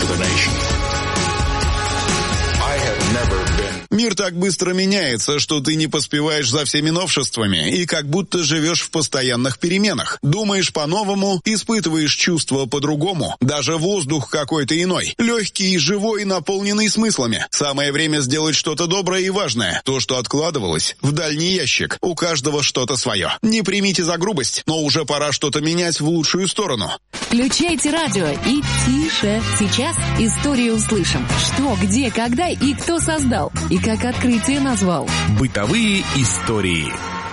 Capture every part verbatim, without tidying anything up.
for the nation. I have never been... Мир так быстро меняется, что ты не поспеваешь за всеми новшествами и как будто живешь в постоянных переменах. Думаешь по-новому, испытываешь чувства по-другому. Даже воздух какой-то иной. Легкий, живой, наполненный смыслами. Самое время сделать что-то доброе и важное. То, что откладывалось в дальний ящик. У каждого что-то свое. Не примите за грубость, но уже пора что-то менять в лучшую сторону. Включайте радио и тише. Сейчас историю услышим. Что, где, когда и кто создал. И как открытие назвал. Бытовые истории.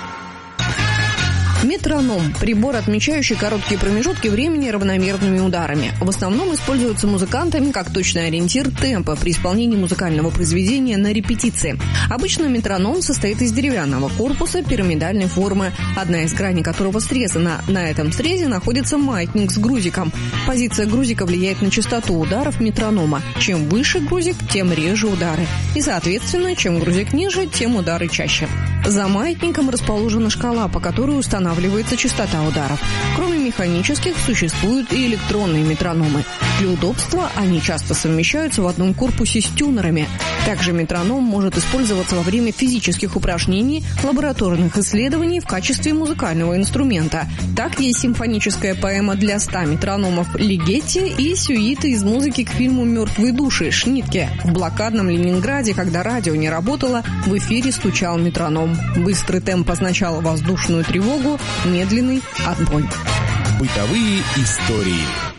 Метроном – прибор, отмечающий короткие промежутки времени равномерными ударами. В основном используется музыкантами как точный ориентир темпа при исполнении музыкального произведения на репетиции. Обычно метроном состоит из деревянного корпуса пирамидальной формы, одна из граней которого срезана. На этом срезе находится маятник с грузиком. Позиция грузика влияет на частоту ударов метронома. Чем выше грузик, тем реже удары. И, соответственно, чем грузик ниже, тем удары чаще. За маятником расположена шкала, по которой устанавливается частота ударов. Кроме механических, существуют и электронные метрономы. Для удобства они часто совмещаются в одном корпусе с тюнерами. Также метроном может использоваться во время физических упражнений, лабораторных исследований в качестве музыкального инструмента. Так есть симфоническая поэма для ста метрономов «Лигетти» и сюиты из музыки к фильму «Мертвые души» Шнитке. В блокадном Ленинграде, когда радио не работало, в эфире стучал метроном. Быстрый темп означал воздушную тревогу, медленный – отбой. Бытовые истории.